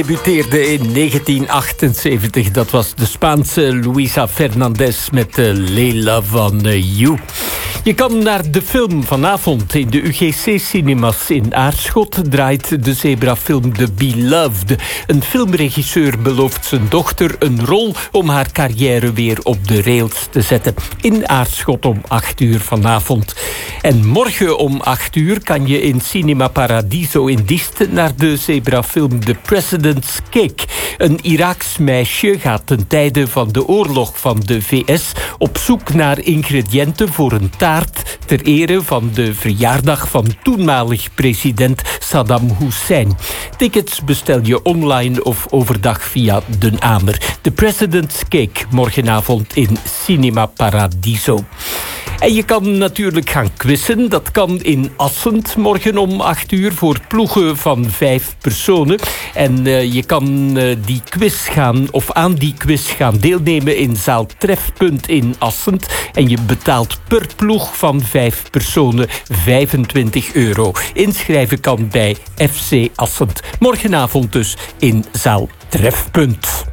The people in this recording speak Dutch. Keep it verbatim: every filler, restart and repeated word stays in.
Debuteerde in negentien achtenzeventig. Dat was de Spaanse Luisa Fernandez met uh, Leila van uh, You. Je kan naar de film vanavond in de U G C-cinemas in Aarschot. Draait de zebrafilm The Beloved. Een filmregisseur belooft zijn dochter een rol om haar carrière weer op de rails te zetten. In Aarschot om acht uur vanavond. En morgen om acht uur kan je in Cinema Paradiso in Diest naar de zebrafilm The President's Cake. Een Iraaks meisje gaat ten tijde van de oorlog van de V S op zoek naar ingrediënten voor een taart ter ere van de verjaardag van toenmalig president Saddam Hussein. Tickets bestel je online of overdag via Den Amer. The President's Cake morgenavond in Cinema Paradiso. En je kan natuurlijk gaan quizzen. Dat kan in Assend morgen om acht uur voor ploegen van vijf personen. En uh, je kan uh, die quiz gaan, of aan die quiz gaan deelnemen in zaal Trefpunt in Assend. En je betaalt per ploeg van vijf personen vijfentwintig euro. Inschrijven kan bij F C Assend. Morgenavond dus in zaal Trefpunt.